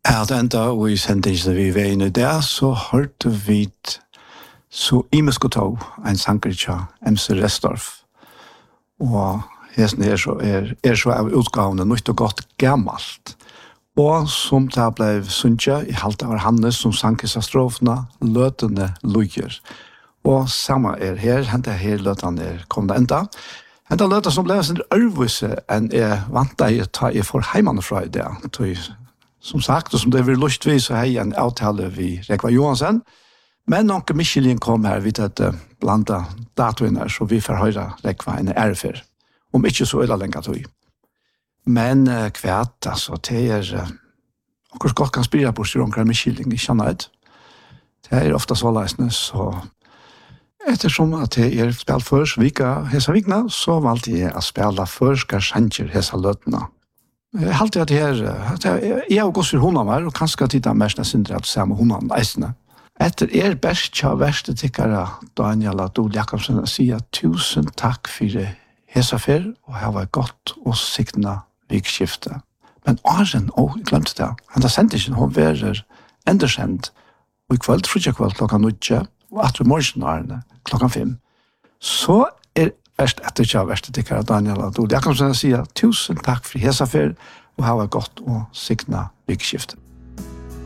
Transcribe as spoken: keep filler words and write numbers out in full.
At enda og i sendingen vi var inne der, så hørte vi så imesko tog en sanger til M C Restorff. Og hesten er så, er, er så av utgavene nytt og godt gammalt. Og som det ble sunnet i halte av Hannes som sang i strofene, løtende luger. Og samme er her, hente her løtene er kommet enda. Hente løtene som ble en ørvise enn jeg vant deg å ta i for heimene fra i det. Som sagt, og som det vil lustvis, så har jeg en avtale vi Rekva Johansen. Men noen Michelin kom her, vi tatt blanda datoene, så vi får høre Rekva en ærefer. Om ikke så er det lenger tog. Men uh, kvært, altså, det er uh, akkurat godt kan spire på styrer Michelin, ikke annet. Det er ofte så leisende, så ettersom at jeg er spilt først vika hesa vikna, så valgte jeg å spille først kanskje hesa løtene. Jeg har alltid at her, jeg har gått for hundene her, og kanskje at det er mest sindre at se med hundene leisende. Etter er best kja verste tikkere, Daniel Adol Jakobsen, sier tusen takk for hesa fer, og her var godt og siktene vikskifte. Men Arjen, å, jeg glemte det, han har sendt ikke, hun verer endersendt, og i kveld, frutja kveld, klokka nødje, og etter morgenarene, klokka fem. Så er verst etter kja verste tikkere, Daniel Adol Jakobsen, sier tusen takk for hesa fer, og her var godt og siktene vikskifte.